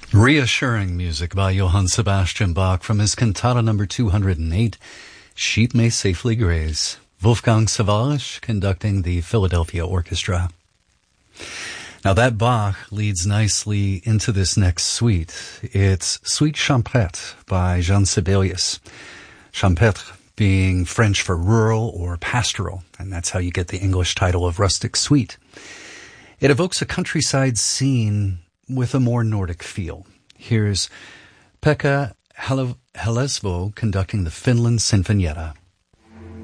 Reassuring music by Johann Sebastian Bach from his cantata number 208, Sheep May Safely Graze. Wolfgang Sawallisch conducting the Philadelphia Orchestra. Now that Bach leads nicely into this next suite. It's Suite Champêtre by Jean Sibelius. Champêtre being French for rural or pastoral, and that's how you get the English title of Rustic Suite. It evokes a countryside scene with a more Nordic feel. Here's Pekka Helesvo conducting the Finland Sinfonietta.